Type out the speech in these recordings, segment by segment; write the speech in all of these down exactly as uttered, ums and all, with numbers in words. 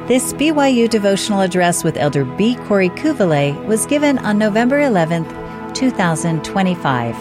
This B Y U devotional address with Elder B. Corey Cuvelier was given on November eleventh, two thousand twenty-five.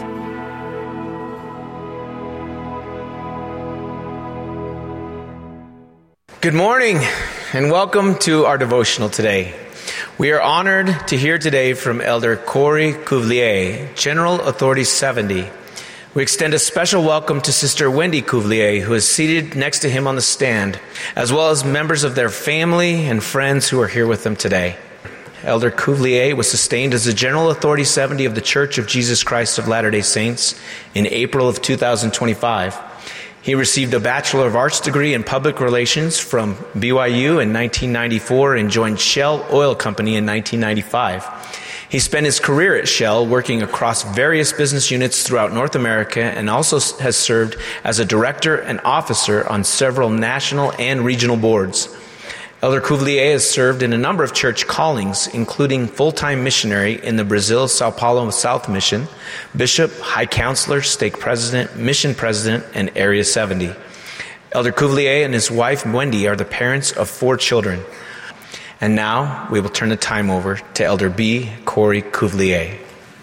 Good morning, and welcome to our devotional today. We are honored to hear today from Elder Corey Cuvelier, General Authority seventy. We extend a special welcome to Sister Wendy Cuvelier, who is seated next to him on the stand, as well as members of their family and friends who are here with them today. Elder Cuvelier was sustained as the General Authority seventy of the Church of Jesus Christ of Latter-day Saints in April of two thousand twenty-five. He received a Bachelor of Arts degree in Public Relations from B Y U in nineteen ninety-four and joined Shell Oil Company in nineteen ninety-five. He spent his career at Shell working across various business units throughout North America and also has served as a director and officer on several national and regional boards. Elder Cuvelier has served in a number of church callings, including full-time missionary in the Brazil Sao Paulo South Mission, bishop, high counselor, stake president, mission president, and Area seventy. Elder Cuvelier and his wife Wendy are the parents of four children. And now we will turn the time over to Elder B. Corey Cuvelier.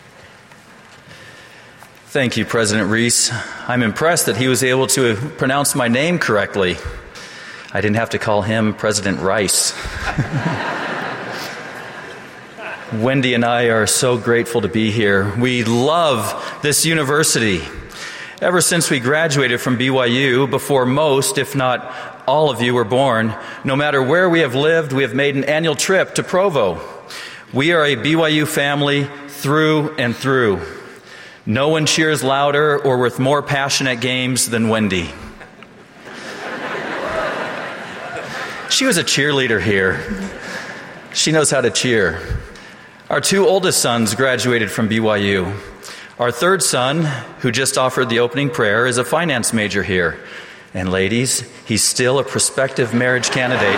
Thank you, President Reese. I'm impressed that he was able to pronounce my name correctly. I didn't have to call him President Rice. Wendy and I are so grateful to be here. We love this university. Ever since we graduated from B Y U, before most, if not all of you were born, no matter where we have lived, we have made an annual trip to Provo. We are a B Y U family through and through. No one cheers louder or with more passion at games than Wendy. She was a cheerleader here. She knows how to cheer. Our two oldest sons graduated from B Y U. Our third son, who just offered the opening prayer, is a finance major here. And ladies, he's still a prospective marriage candidate.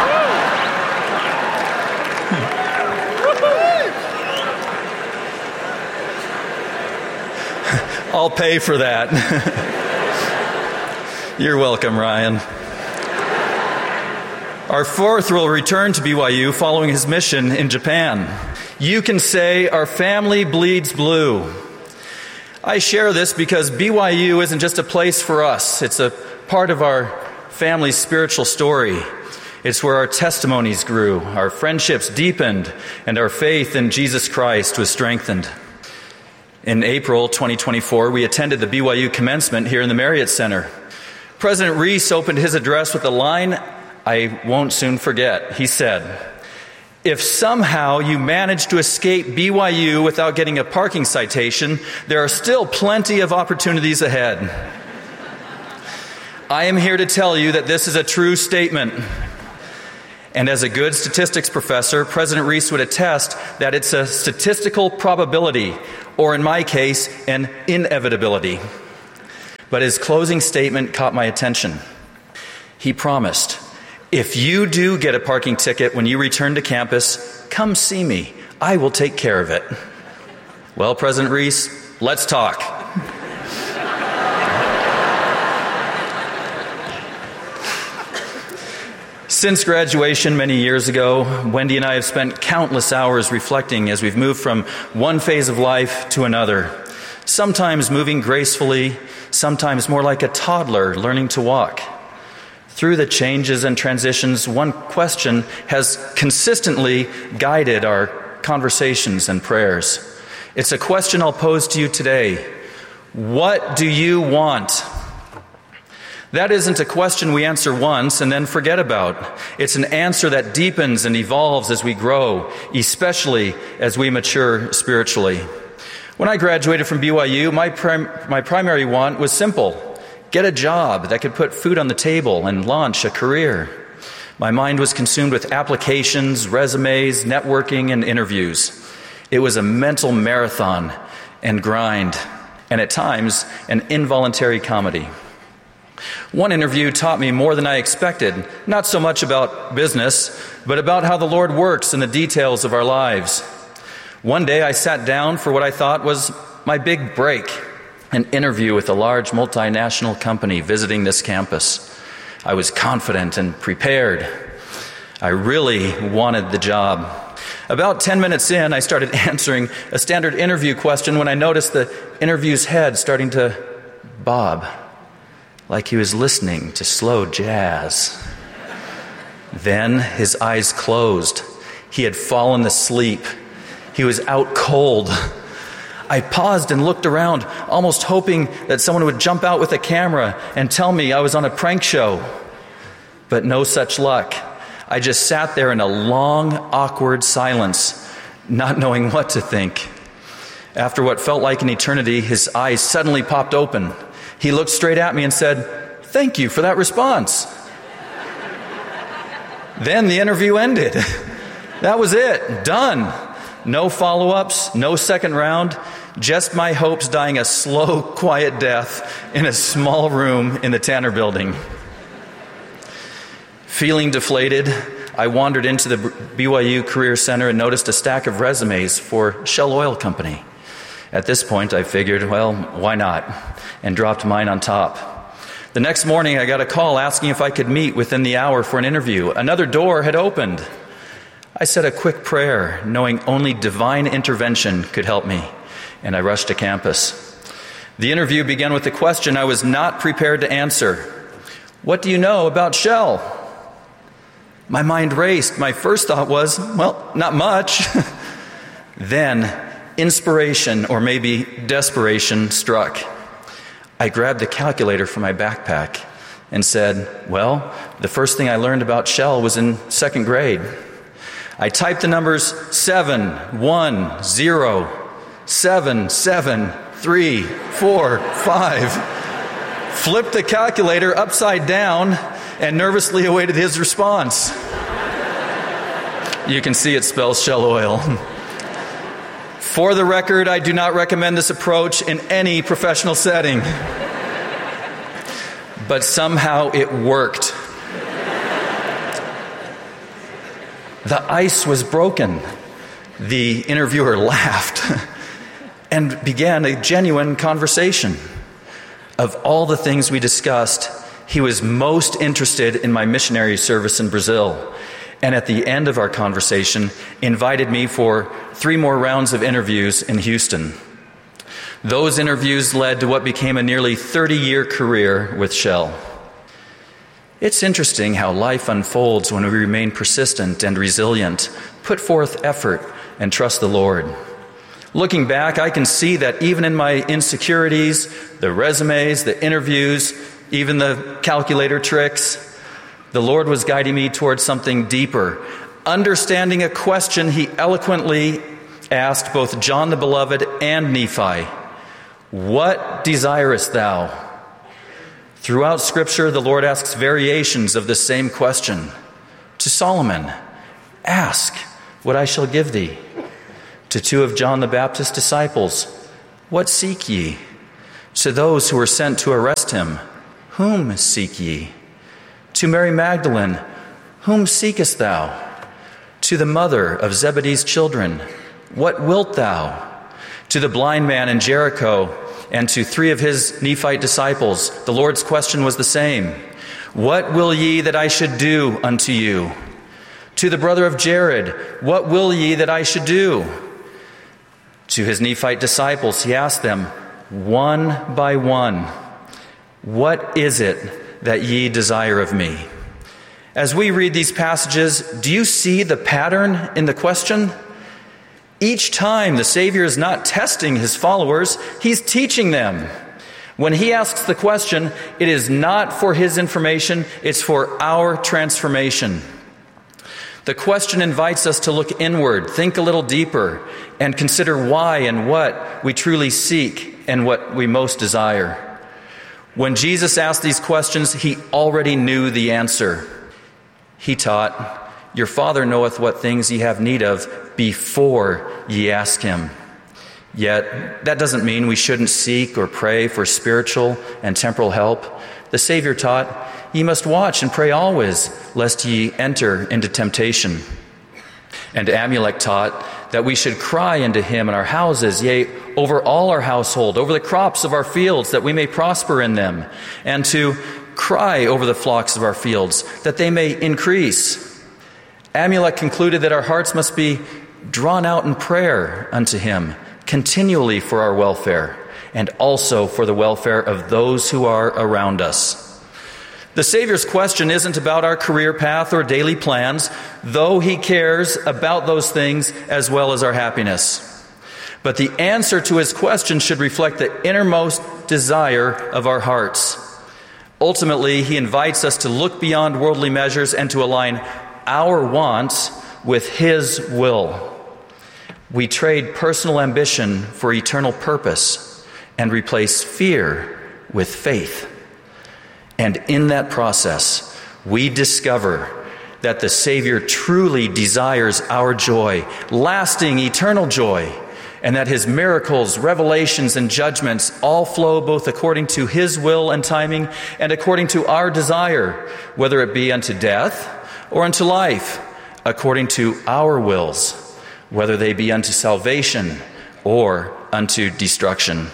I'll pay for that. You're welcome, Ryan. Our fourth will return to B Y U following his mission in Japan. You can say our family bleeds blue. I share this because B Y U isn't just a place for us. It's a part of our family's spiritual story. It's where our testimonies grew, our friendships deepened, and our faith in Jesus Christ was strengthened. In April twenty twenty-four, we attended the B Y U commencement here in the Marriott Center. President Reese opened his address with a line I won't soon forget. He said, "If somehow you manage to escape B Y U without getting a parking citation, there are still plenty of opportunities ahead." I am here to tell you that this is a true statement. And as a good statistics professor, President Reese would attest that it's a statistical probability, or in my case, an inevitability. But his closing statement caught my attention. He promised, "If you do get a parking ticket when you return to campus, come see me. I will take care of it." Well, President Reese, let's talk. Since graduation many years ago, Wendy and I have spent countless hours reflecting as we've moved from one phase of life to another, sometimes moving gracefully, sometimes more like a toddler learning to walk. Through the changes and transitions, one question has consistently guided our conversations and prayers. It's a question I'll pose to you today. What do you want? That isn't a question we answer once and then forget about. It's an answer that deepens and evolves as we grow, especially as we mature spiritually. When I graduated from B Y U, my prim- my primary want was simple. Get a job that could put food on the table and launch a career. My mind was consumed with applications, resumes, networking, and interviews. It was a mental marathon and grind, and at times, an involuntary comedy. One interview taught me more than I expected, not so much about business, but about how the Lord works in the details of our lives. One day I sat down for what I thought was my big break, an interview with a large multinational company visiting this campus. I was confident and prepared. I really wanted the job. About ten minutes in, I started answering a standard interview question when I noticed the interview's head starting to bob, like he was listening to slow jazz. Then his eyes closed. He had fallen asleep. He was out cold. I paused and looked around, almost hoping that someone would jump out with a camera and tell me I was on a prank show. But no such luck. I just sat there in a long, awkward silence, not knowing what to think. After what felt like an eternity, his eyes suddenly popped open. He looked straight at me and said, "Thank you for that response." Then the interview ended. That was it. Done. No follow-ups, no second round, just my hopes dying a slow, quiet death in a small room in the Tanner Building. Feeling deflated, I wandered into the B Y U Career Center and noticed a stack of resumes for Shell Oil Company. At this point, I figured, well, why not? And dropped mine on top. The next morning, I got a call asking if I could meet within the hour for an interview. Another door had opened. I said a quick prayer, knowing only divine intervention could help me, and I rushed to campus. The interview began with a question I was not prepared to answer. What do you know about Shell? My mind raced. My first thought was, well, not much. Then, inspiration, or maybe desperation, struck. I grabbed the calculator from my backpack and said, well, the first thing I learned about Shell was in second grade. I typed the numbers seven, one, zero, seven, seven, three, four, five, flipped the calculator upside down, and nervously awaited his response. You can see it spells Shell Oil. For the record, I do not recommend this approach in any professional setting. But somehow it worked. The ice was broken. The interviewer laughed and began a genuine conversation. Of all the things we discussed, he was most interested in my missionary service in Brazil. And at the end of our conversation, invited me for three more rounds of interviews in Houston. Those interviews led to what became a nearly thirty-year career with Shell. It's interesting how life unfolds when we remain persistent and resilient, put forth effort, and trust the Lord. Looking back, I can see that even in my insecurities, the resumes, the interviews, even the calculator tricks, the Lord was guiding me towards something deeper, understanding a question he eloquently asked both John the Beloved and Nephi. What desirest thou? Throughout Scripture, the Lord asks variations of the same question. To Solomon, ask what I shall give thee. To two of John the Baptist's disciples, what seek ye? To those who were sent to arrest him, whom seek ye? To Mary Magdalene, whom seekest thou? To the mother of Zebedee's children, what wilt thou? To the blind man in Jericho, and to three of his Nephite disciples, the Lord's question was the same. What will ye that I should do unto you? To the brother of Jared, what will ye that I should do? To his Nephite disciples, he asked them, one by one, what is it that ye desire of me? As we read these passages, do you see the pattern in the question? Each time the Savior is not testing his followers, he's teaching them. When he asks the question, it is not for his information, it's for our transformation. The question invites us to look inward, think a little deeper, and consider why and what we truly seek and what we most desire. When Jesus asked these questions, he already knew the answer. He taught, your Father knoweth what things ye have need of before ye ask him. Yet, that doesn't mean we shouldn't seek or pray for spiritual and temporal help. The Savior taught, ye must watch and pray always, lest ye enter into temptation. And Amulek taught that we should cry unto him in our houses, yea, over all our household, over the crops of our fields, that we may prosper in them, and to cry over the flocks of our fields, that they may increase. Amulek concluded that our hearts must be drawn out in prayer unto him continually for our welfare and also for the welfare of those who are around us. The Savior's question isn't about our career path or daily plans, though he cares about those things as well as our happiness. But the answer to his question should reflect the innermost desire of our hearts. Ultimately, he invites us to look beyond worldly measures and to align our wants with his will. We trade personal ambition for eternal purpose and replace fear with faith. And in that process, we discover that the Savior truly desires our joy, lasting, eternal joy, and that his miracles, revelations, and judgments all flow both according to his will and timing and according to our desire, whether it be unto death or unto life, according to our wills, whether they be unto salvation or unto destruction.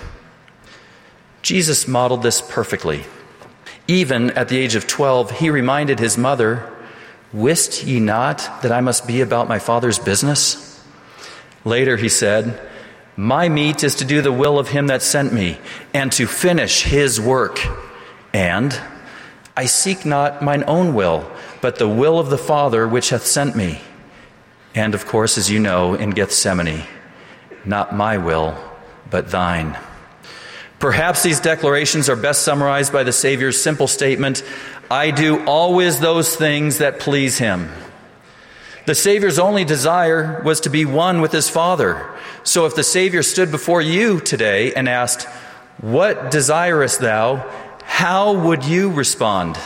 Jesus modeled this perfectly. Even at the age of twelve, he reminded his mother, "Wist ye not that I must be about my Father's business?" Later he said, "My meat is to do the will of him that sent me, and to finish his work. And I seek not mine own will, but the will of the Father which hath sent me." And of course, as you know, in Gethsemane, "Not my will, but thine." Perhaps these declarations are best summarized by the Savior's simple statement, "I do always those things that please him." The Savior's only desire was to be one with his Father. So if the Savior stood before you today and asked, "What desirest thou?" how would you respond?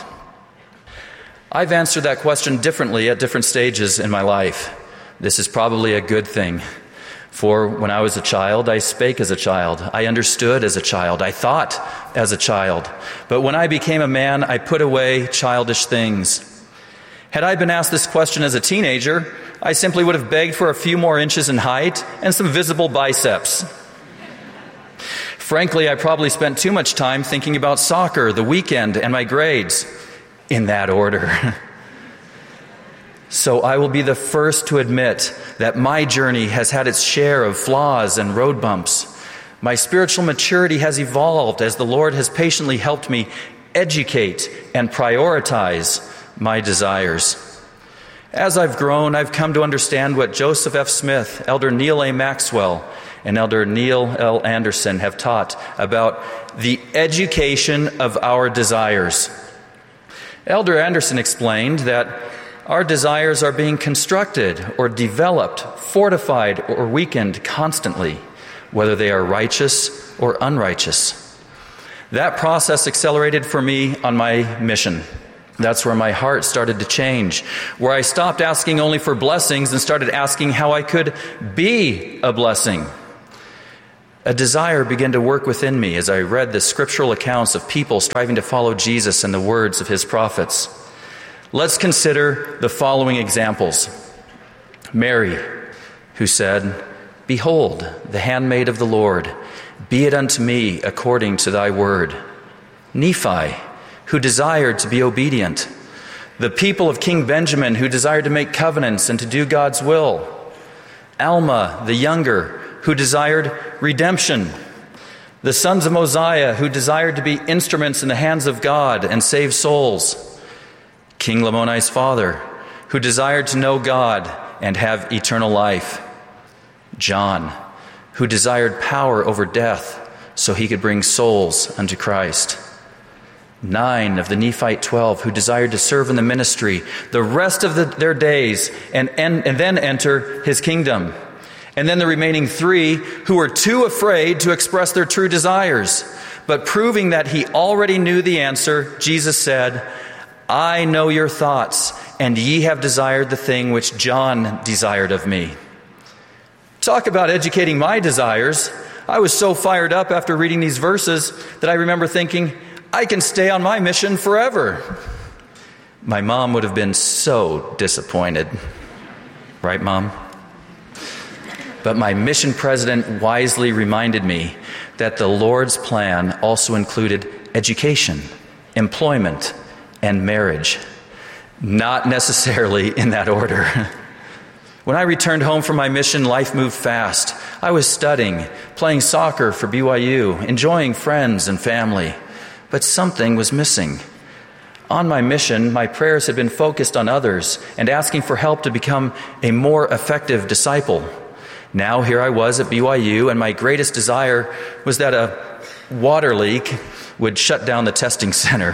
I've answered that question differently at different stages in my life. This is probably a good thing. For when I was a child, I spake as a child. I understood as a child. I thought as a child. But when I became a man, I put away childish things. Had I been asked this question as a teenager, I simply would have begged for a few more inches in height and some visible biceps. Frankly, I probably spent too much time thinking about soccer, the weekend, and my grades, in that order. So I will be the first to admit that my journey has had its share of flaws and road bumps. My spiritual maturity has evolved as the Lord has patiently helped me educate and prioritize my desires. As I've grown, I've come to understand what Joseph F. Smith, Elder Neil A. Maxwell, and Elder Neil L. Anderson have taught about the education of our desires. Elder Anderson explained that our desires are being constructed or developed, fortified or weakened constantly, whether they are righteous or unrighteous. That process accelerated for me on my mission. That's where my heart started to change, where I stopped asking only for blessings and started asking how I could be a blessing. A desire began to work within me as I read the scriptural accounts of people striving to follow Jesus and the words of his prophets. Let's consider the following examples. Mary, who said, "Behold, the handmaid of the Lord, be it unto me according to thy word." Nephi, who desired to be obedient. The people of King Benjamin, who desired to make covenants and to do God's will. Alma, the younger, who desired redemption. The sons of Mosiah, who desired to be instruments in the hands of God and save souls. King Lamoni's father, who desired to know God and have eternal life. John, who desired power over death so he could bring souls unto Christ. Nine of the Nephite twelve who desired to serve in the ministry the rest of the, their days and, and, and then enter his kingdom. And then the remaining three who were too afraid to express their true desires. But proving that he already knew the answer, Jesus said, "I know your thoughts, and ye have desired the thing which John desired of me." Talk about educating my desires. I was so fired up after reading these verses that I remember thinking, I can stay on my mission forever. My mom would have been so disappointed. Right, Mom? But my mission president wisely reminded me that the Lord's plan also included education, employment, and marriage. Not necessarily in that order. When I returned home from my mission, life moved fast. I was studying, playing soccer for B Y U, enjoying friends and family. But something was missing. On my mission, my prayers had been focused on others and asking for help to become a more effective disciple. Now here I was at B Y U, and my greatest desire was that a water leak would shut down the testing center.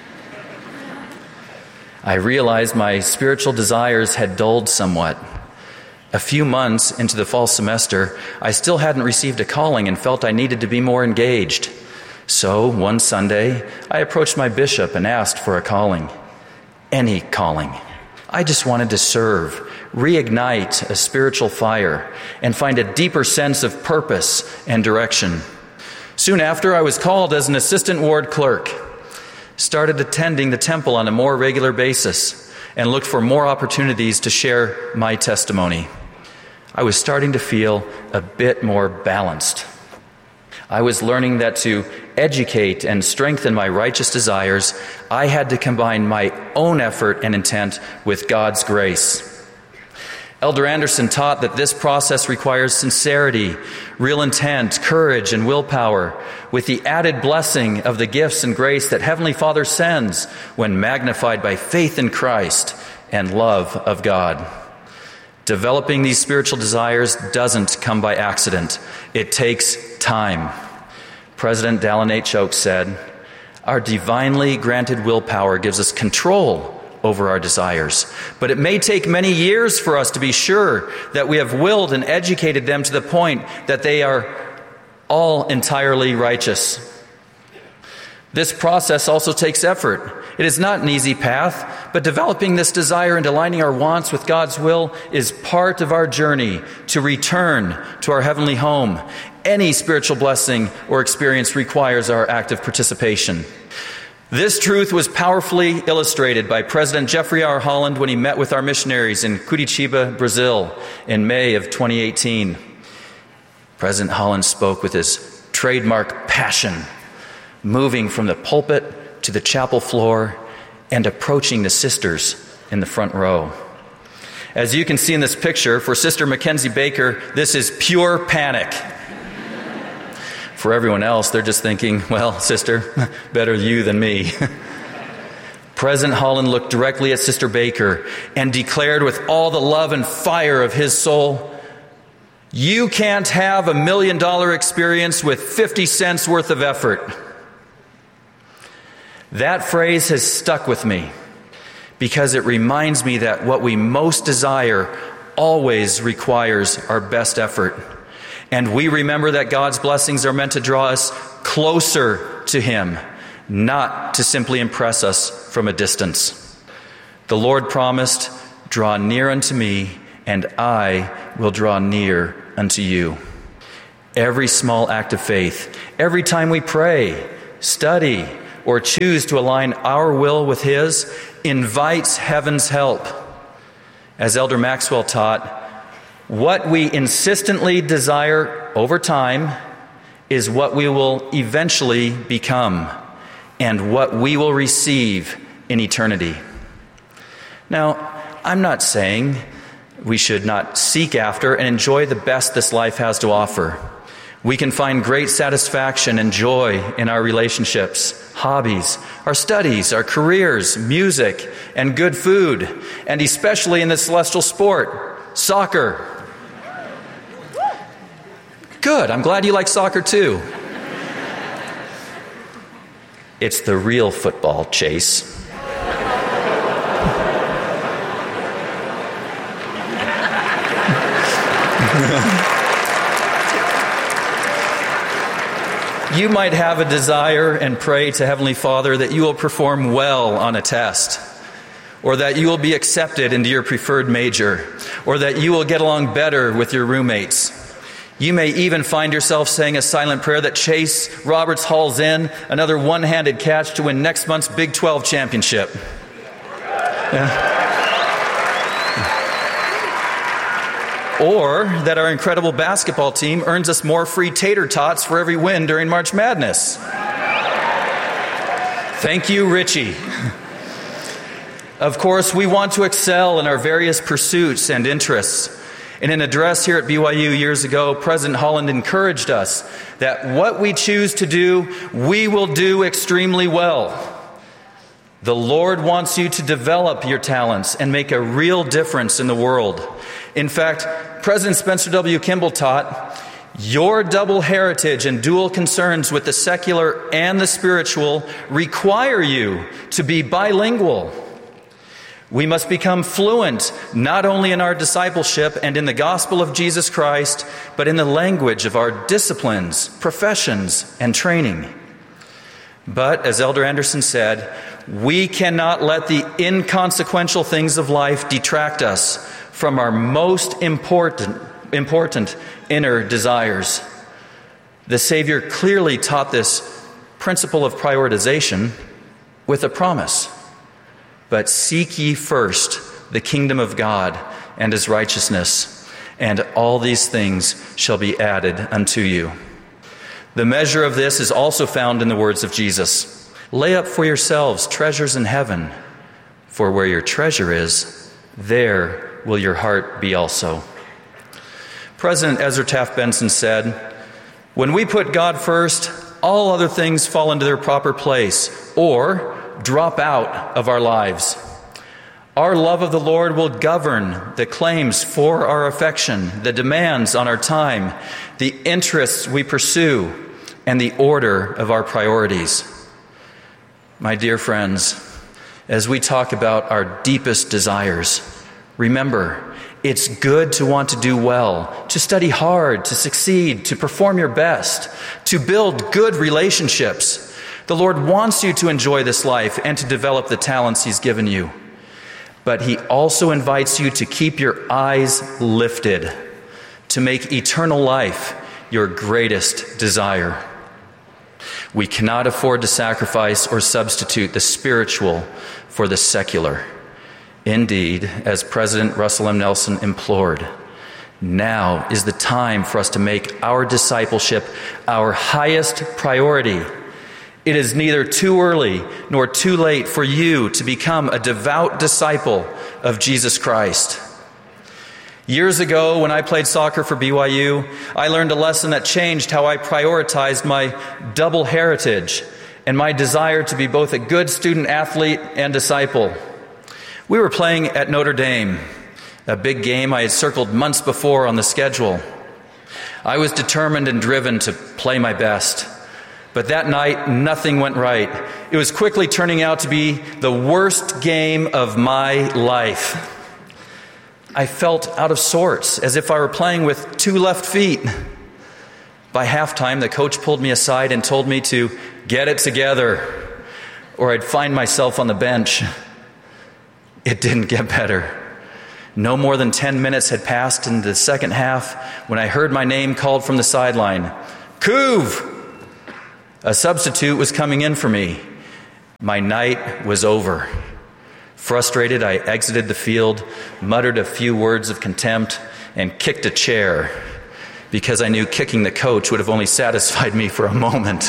I realized my spiritual desires had dulled somewhat. A few months into the fall semester, I still hadn't received a calling and felt I needed to be more engaged. So one Sunday, I approached my bishop and asked for a calling. Any calling. I just wanted to serve, reignite a spiritual fire, and find a deeper sense of purpose and direction. Soon after, I was called as an assistant ward clerk, started attending the temple on a more regular basis, and looked for more opportunities to share my testimony. I was starting to feel a bit more balanced. I was learning that to educate and strengthen my righteous desires, I had to combine my own effort and intent with God's grace. Elder Anderson taught that this process requires sincerity, real intent, courage, and willpower, with the added blessing of the gifts and grace that Heavenly Father sends when magnified by faith in Christ and love of God. Developing these spiritual desires doesn't come by accident. It takes time. President Dallin H. Oaks said, "Our divinely granted willpower gives us control over our desires, but it may take many years for us to be sure that we have willed and educated them to the point that they are all entirely righteous." This process also takes effort. It is not an easy path, but developing this desire and aligning our wants with God's will is part of our journey to return to our heavenly home. Any spiritual blessing or experience requires our active participation. This truth was powerfully illustrated by President Jeffrey R. Holland when he met with our missionaries in Curitiba, Brazil, in May of twenty eighteen. President Holland spoke with his trademark passion, moving from the pulpit to the chapel floor and approaching the sisters in the front row. As you can see in this picture, for Sister Mackenzie Baker, this is pure panic. For everyone else, they're just thinking, well, sister, better you than me. President Holland looked directly at Sister Baker and declared with all the love and fire of his soul, "You can't have a million dollar experience with fifty cents worth of effort." That phrase has stuck with me because it reminds me that what we most desire always requires our best effort. And we remember that God's blessings are meant to draw us closer to Him, not to simply impress us from a distance. The Lord promised, "Draw near unto me, and I will draw near unto you." Every small act of faith, every time we pray, study, or choose to align our will with His, invites heaven's help. As Elder Maxwell taught, what we insistently desire over time is what we will eventually become and what we will receive in eternity. Now, I'm not saying we should not seek after and enjoy the best this life has to offer. We can find great satisfaction and joy in our relationships, hobbies, our studies, our careers, music, and good food, and especially in the celestial sport, soccer. Good, I'm glad you like soccer too. It's the real football, Chase. You might have a desire and pray to Heavenly Father that you will perform well on a test, or that you will be accepted into your preferred major, or that you will get along better with your roommates. You may even find yourself saying a silent prayer that Chase Roberts hauls in another one-handed catch to win next month's Big twelve championship. Yeah. Or that our incredible basketball team earns us more free tater tots for every win during March Madness. Thank you, Richie. Of course, we want to excel in our various pursuits and interests. In an address here at B Y U years ago, President Holland encouraged us that what we choose to do, we will do extremely well. The Lord wants you to develop your talents and make a real difference in the world. In fact, President Spencer W. Kimball taught, your double heritage and dual concerns with the secular and the spiritual require you to be bilingual. We must become fluent not only in our discipleship and in the gospel of Jesus Christ, but in the language of our disciplines, professions, and training. But, as Elder Anderson said, we cannot let the inconsequential things of life detract us from our most important, important inner desires. The Savior clearly taught this principle of prioritization with a promise. But seek ye first the kingdom of God and his righteousness, and all these things shall be added unto you. The measure of this is also found in the words of Jesus. Lay up for yourselves treasures in heaven, for where your treasure is, there will your heart be also. President Ezra Taft Benson said, when we put God first, all other things fall into their proper place or drop out of our lives. Our love of the Lord will govern the claims for our affection, the demands on our time, the interests we pursue, and the order of our priorities. My dear friends, as we talk about our deepest desires, remember, it's good to want to do well, to study hard, to succeed, to perform your best, to build good relationships. The Lord wants you to enjoy this life and to develop the talents he's given you. But he also invites you to keep your eyes lifted, to make eternal life your greatest desire. We cannot afford to sacrifice or substitute the spiritual for the secular. Indeed, as President Russell M. Nelson implored, now is the time for us to make our discipleship our highest priority. It is neither too early nor too late for you to become a devout disciple of Jesus Christ. Years ago, when I played soccer for B Y U, I learned a lesson that changed how I prioritized my double heritage and my desire to be both a good student athlete and disciple. We were playing at Notre Dame, a big game I had circled months before on the schedule. I was determined and driven to play my best. But that night, nothing went right. It was quickly turning out to be the worst game of my life. I felt out of sorts, as if I were playing with two left feet. By halftime, the coach pulled me aside and told me to get it together, or I'd find myself on the bench. It didn't get better. No more than ten minutes had passed in the second half when I heard my name called from the sideline. Couve! A substitute was coming in for me. My night was over. Frustrated, I exited the field, muttered a few words of contempt, and kicked a chair because I knew kicking the coach would have only satisfied me for a moment.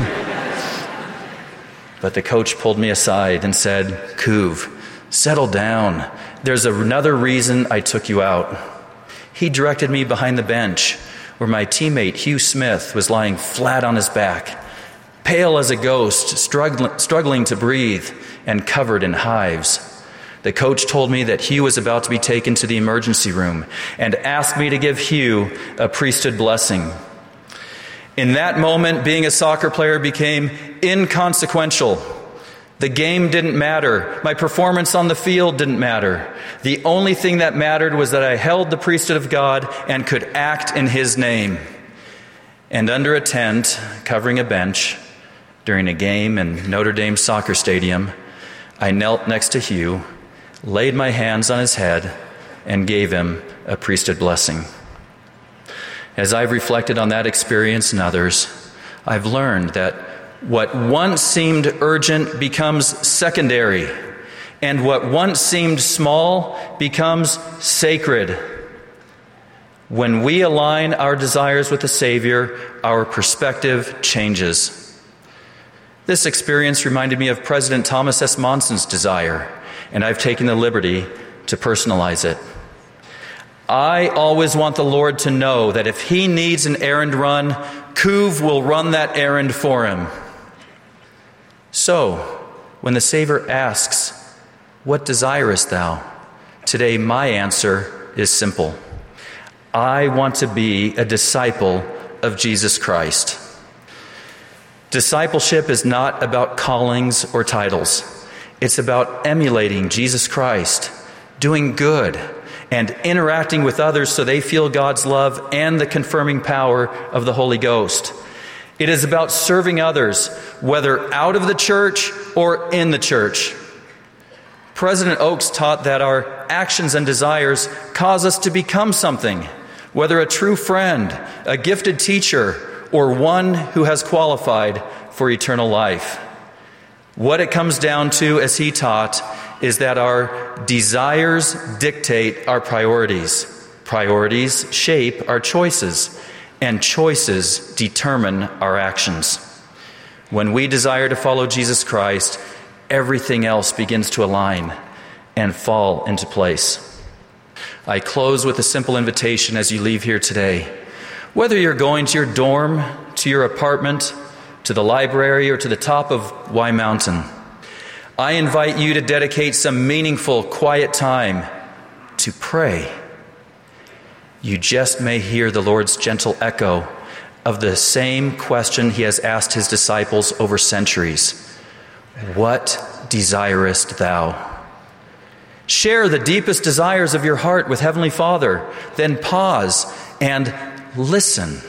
But the coach pulled me aside and said, Couve, settle down. There's another reason I took you out. He directed me behind the bench where my teammate Hugh Smith was lying flat on his back, pale as a ghost, struggling, struggling to breathe, and covered in hives. The coach told me that Hugh was about to be taken to the emergency room and asked me to give Hugh a priesthood blessing. In that moment, being a soccer player became inconsequential. The game didn't matter. My performance on the field didn't matter. The only thing that mattered was that I held the priesthood of God and could act in his name. And under a tent, covering a bench, during a game in Notre Dame soccer stadium, I knelt next to Hugh, laid my hands on his head, and gave him a priesthood blessing. As I've reflected on that experience and others, I've learned that what once seemed urgent becomes secondary, and what once seemed small becomes sacred. When we align our desires with the Savior, our perspective changes. This experience reminded me of President Thomas S. Monson's desire, and I've taken the liberty to personalize it. I always want the Lord to know that if he needs an errand run, Kuv will run that errand for him. So, when the Savior asks, "What desirest thou?" today my answer is simple. I want to be a disciple of Jesus Christ. Discipleship is not about callings or titles. It's about emulating Jesus Christ, doing good, and interacting with others so they feel God's love and the confirming power of the Holy Ghost. It is about serving others, whether out of the church or in the church. President Oakes taught that our actions and desires cause us to become something, whether a true friend, a gifted teacher, or one who has qualified for eternal life. What it comes down to, as he taught, is that our desires dictate our priorities. Priorities shape our choices, and choices determine our actions. When we desire to follow Jesus Christ, everything else begins to align and fall into place. I close with a simple invitation as you leave here today. Whether you're going to your dorm, to your apartment, to the library, or to the top of Y Mountain, I invite you to dedicate some meaningful, quiet time to pray. You just may hear the Lord's gentle echo of the same question he has asked his disciples over centuries. What desirest thou? Share the deepest desires of your heart with Heavenly Father, then pause and listen.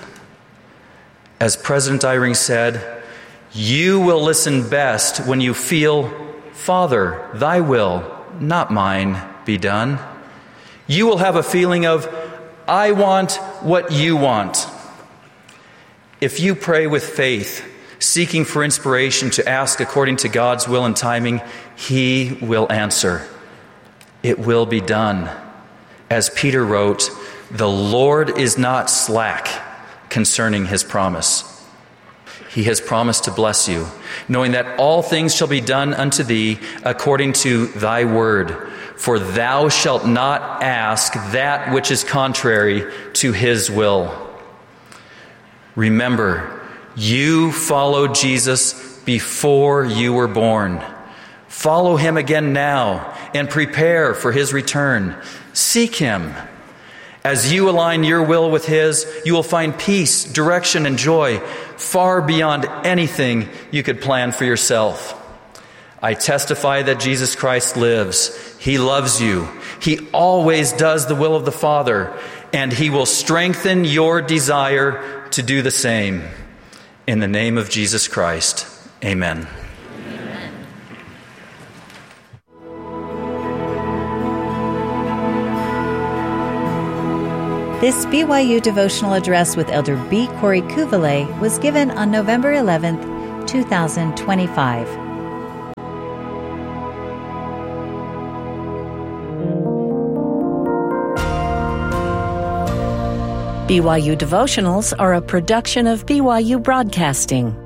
As President Eyring said, you will listen best when you feel, "Father, thy will, not mine, be done." You will have a feeling of, "I want what you want." If you pray with faith, seeking for inspiration to ask according to God's will and timing, he will answer. It will be done. As Peter wrote, "The Lord is not slack concerning his promise." He has promised to bless you, knowing that all things shall be done unto thee according to thy word. For thou shalt not ask that which is contrary to his will. Remember, you followed Jesus before you were born. Follow him again now and prepare for his return. Seek him. As you align your will with his, you will find peace, direction, and joy far beyond anything you could plan for yourself. I testify that Jesus Christ lives. He loves you. He always does the will of the Father, and he will strengthen your desire to do the same. In the name of Jesus Christ, amen. This B Y U devotional address with Elder B. Corey Kuvalee was given on November eleventh, two thousand twenty-five. B Y U devotionals are a production of B Y U Broadcasting.